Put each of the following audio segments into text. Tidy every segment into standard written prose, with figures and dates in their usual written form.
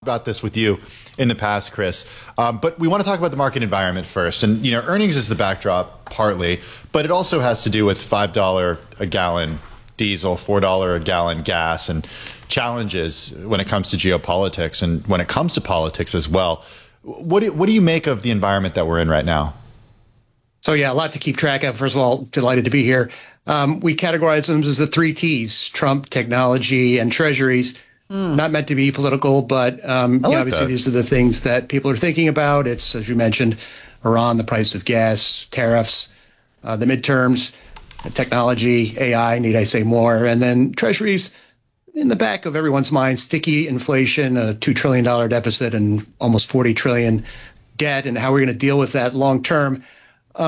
about this with you in the past, Chris. But we want to talk about the market environment first. And, earnings is the backdrop partly, but it also has to do with $5 a gallon diesel, $4 a gallon gas, and challenges when it comes to geopolitics and when it comes to politics as well. What do you make of the environment that we're in right now? So, yeah, a lot to keep track of. First of all, delighted to be here. We categorize them as the three T's: Trump, technology, and treasuries. Not meant to be political, but obviously these are the things that people are thinking about. It's, as you mentioned, Iran, the price of gas, tariffs, the midterms, technology, AI, need I say more? And then treasuries, in the back of everyone's mind, sticky inflation, a $2 trillion deficit and almost $40 trillion debt, and how we're going to deal with that long term. A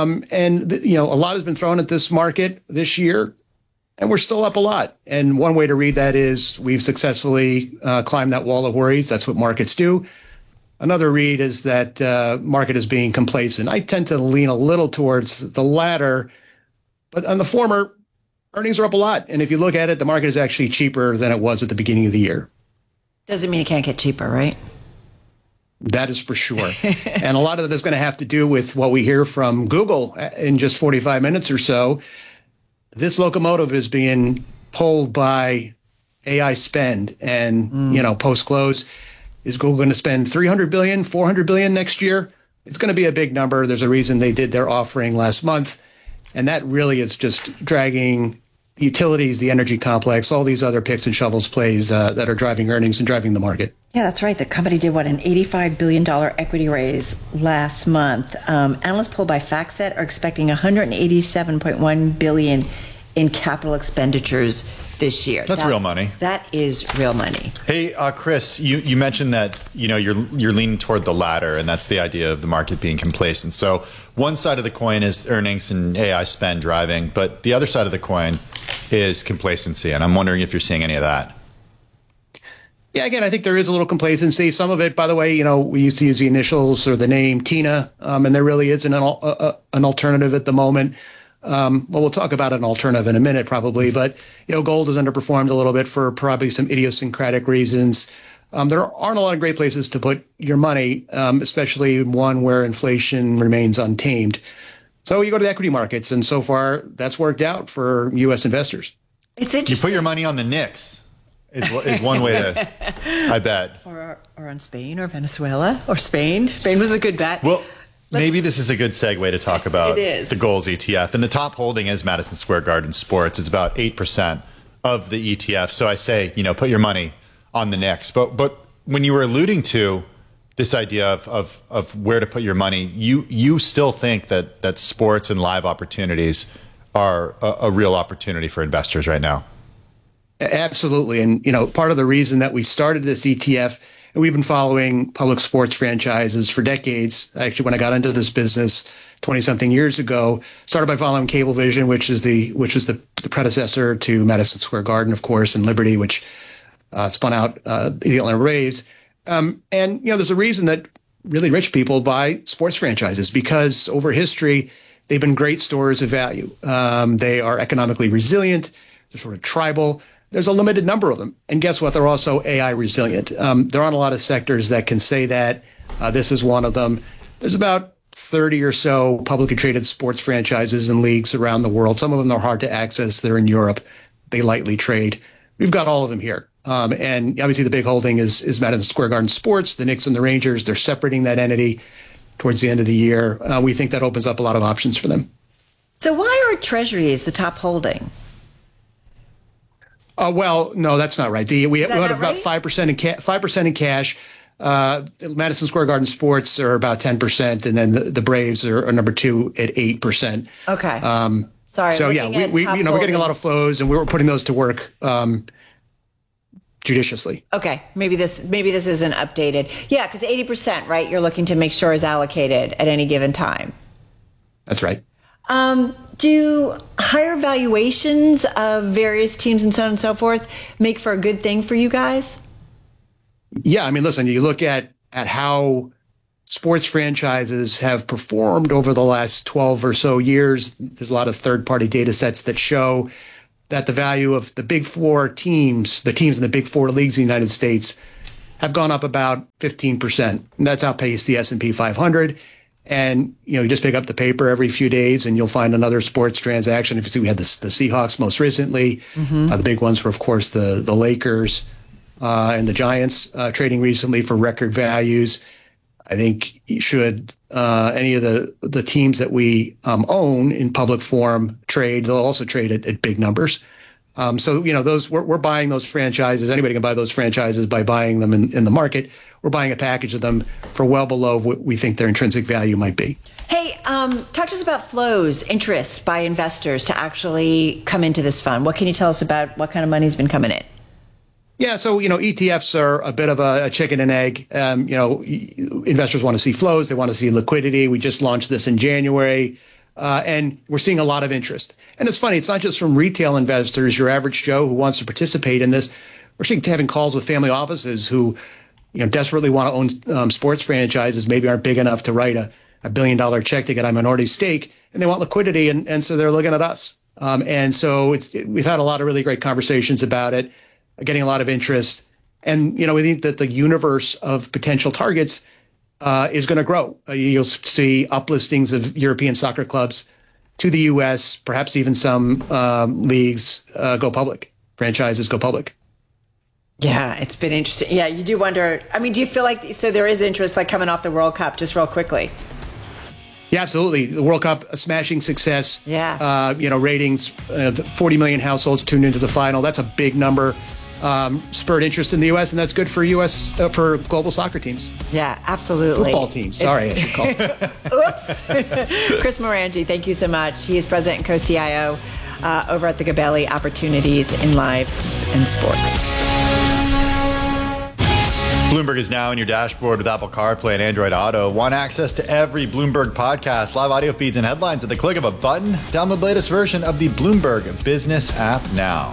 lot has been thrown at this market this year, and we're still up a lot. And one way to read that is we've successfully climbed that wall of worries. That's what markets do. Another read is that market is being complacent. I tend to lean a little towards the latter, but on the former, earnings are up a lot. And if you look at it, the market is actually cheaper than it was at the beginning of the year. Doesn't mean it can't get cheaper, right? That is for sure. And a lot of that is going to have to do with what we hear from Google in just 45 minutes or so. This locomotive is being pulled by AI spend. And, post-close, is Google going to spend $300 billion, $400 billion next year? It's going to be a big number. There's a reason they did their offering last month. And that really is just dragging the utilities, the energy complex, all these other picks and shovels plays that are driving earnings and driving the market. Yeah, that's right. The company did, an $85 billion equity raise last month. Analysts polled by FactSet are expecting $187.1 billion in capital expenditures this year. That's real money. That is real money. Hey, Chris, you mentioned that you're leaning toward the latter, and that's the idea of the market being complacent. So one side of the coin is earnings and AI spend driving, but the other side of the coin is complacency, and I'm wondering if you're seeing any of that. Yeah, again, I think there is a little complacency. Some of it, by the way, we used to use the initials or the name Tina, and there really isn't an alternative at the moment. We'll talk about an alternative in a minute, probably. But, gold has underperformed a little bit for probably some idiosyncratic reasons. There aren't a lot of great places to put your money, especially one where inflation remains untamed. So you go to the equity markets, and so far that's worked out for U.S. investors. It's interesting. You put your money on the Knicks. Is one way to, I bet. Or on Spain or Venezuela or Spain. Spain was a good bet. Well, maybe this is a good segue to talk about the Goals ETF. And the top holding is Madison Square Garden Sports. It's about 8% of the ETF. So I say, put your money on the Knicks. But when you were alluding to this idea of where to put your money, you still think that sports and live opportunities are a real opportunity for investors right now. Absolutely. And, part of the reason that we started this ETF, and we've been following public sports franchises for decades. Actually, when I got into this business 20-something years ago, started by following Cablevision, which was the predecessor to Madison Square Garden, of course, and Liberty, which spun out the Atlanta Braves. And, there's a reason that really rich people buy sports franchises, because over history, they've been great stores of value. They are economically resilient. They're sort of tribal. There's a limited number of them. And guess what? They're also AI resilient. There aren't a lot of sectors that can say that. This is one of them. There's about 30 or so publicly traded sports franchises and leagues around the world. Some of them are hard to access. They're in Europe. They lightly trade. We've got all of them here. And obviously the big holding is Madison Square Garden Sports, the Knicks and the Rangers. They're separating that entity towards the end of the year. We think that opens up a lot of options for them. So why are treasuries the top holding? Well, no, that's not right. We have about right? 5% in cash. Madison Square Garden Sports are about 10%, and then the Braves are number two at 8%. Okay. Sorry. So yeah, we're getting a lot of flows, and we're putting those to work judiciously. Okay. Maybe this isn't updated. Yeah, because 80%, right? You're looking to make sure is allocated at any given time. That's right. Do higher valuations of various teams and so on and so forth make for a good thing for you guys? Yeah, I mean, listen, you look at how sports franchises have performed over the last 12 or so years. There's a lot of third-party data sets that show that the value of the big four teams, the teams in the big four leagues in the United States, have gone up about 15%. And that's outpaced the S&P 500. And, you just pick up the paper every few days and you'll find another sports transaction. If you see, we had the Seahawks most recently. The big ones were, of course, the Lakers and the Giants trading recently for record values. I think should any of the teams that we own in public form trade, they'll also trade at big numbers. So, those we're buying those franchises. Anybody can buy those franchises by buying them in the market. We're buying a package of them for well below what we think their intrinsic value might be. Hey, talk to us about flows, interest by investors to actually come into this fund. What can you tell us about what kind of money's been coming in? Yeah, so, ETFs are a bit of a chicken and egg. Investors want to see flows. They want to see liquidity. We just launched this in January, and we're seeing a lot of interest. And it's funny, it's not just from retail investors, your average Joe who wants to participate in this. We're having calls with family offices who, desperately want to own sports franchises, maybe aren't big enough to write a $1 billion check to get a minority stake, and they want liquidity, and so they're looking at us. And so we've had a lot of really great conversations about it, getting a lot of interest. And, we think that the universe of potential targets is going to grow. You'll see uplistings of European soccer clubs to the U.S., perhaps even some leagues go public, franchises go public. Yeah, it's been interesting. Yeah, you do wonder. I mean, do you feel like, so there is interest like coming off the World Cup, just real quickly? Yeah, absolutely. The World Cup, a smashing success. Yeah. Ratings, 40 million households tuned into the final. That's a big number. Spurred interest in the U.S., and that's good for for global soccer teams. Yeah, absolutely. Football teams. Sorry, I should call. Oops. Chris Morangi, thank you so much. He is president and co-CIO over at the Gabelli Opportunities in Live and Sports. Bloomberg is now in your dashboard with Apple CarPlay and Android Auto. Want access to every Bloomberg podcast, live audio feeds, and headlines at the click of a button? Download the latest version of the Bloomberg Business app now.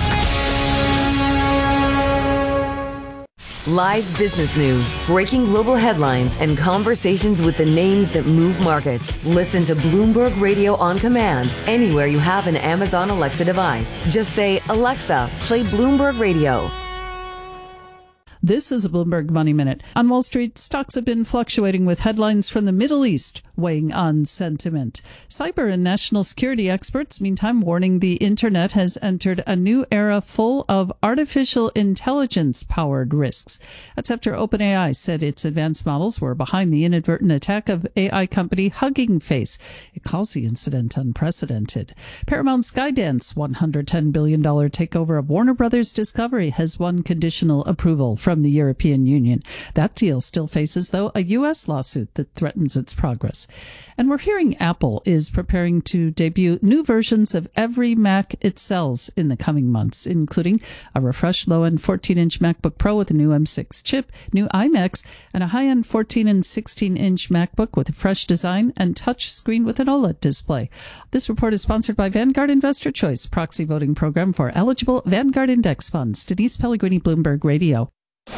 Live business news, breaking global headlines, and conversations with the names that move markets. Listen to Bloomberg Radio on command anywhere you have an Amazon Alexa device. Just say, Alexa, play Bloomberg Radio. This is a Bloomberg Money Minute. On Wall Street, stocks have been fluctuating with headlines from the Middle East weighing on sentiment. Cyber and national security experts, meantime, warning the internet has entered a new era full of artificial intelligence-powered risks. That's after OpenAI said its advanced models were behind the inadvertent attack of AI company Hugging Face. It calls the incident unprecedented. Paramount Skydance $110 billion takeover of Warner Brothers Discovery has won conditional approval from the European Union. That deal still faces, though, a U.S. lawsuit that threatens its progress. And we're hearing Apple is preparing to debut new versions of every Mac it sells in the coming months, including a refreshed low-end 14-inch MacBook Pro with a new M6 chip, new iMacs, and a high-end 14 and 16-inch MacBook with a fresh design and touch screen with an OLED display. This report is sponsored by Vanguard Investor Choice, proxy voting program for eligible Vanguard Index funds. Denise Pellegrini, Bloomberg Radio.